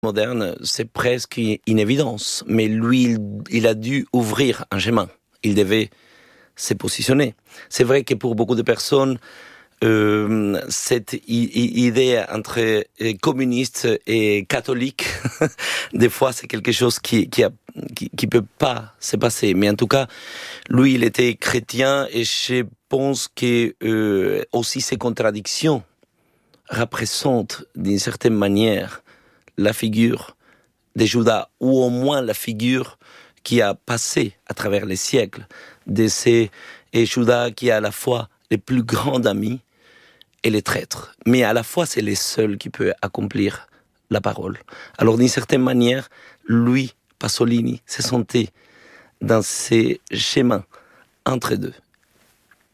moderne, c'est presque une évidence. Mais lui, il a dû ouvrir un chemin. Il devait se positionner. C'est vrai que pour beaucoup de personnes, cette idée entre communiste et catholique, des fois, c'est quelque chose qui peut pas se passer. Mais en tout cas, lui, il était chrétien et je pense que aussi ces contradictions représentent d'une certaine manière la figure de Judas, ou au moins la figure qui a passé à travers les siècles de ces Judas qui est à la fois les plus grands amis et les traîtres. Mais à la fois, c'est les seuls qui peuvent accomplir la parole. Alors, d'une certaine manière, lui, Pasolini, se sentait dans ces chemins entre deux.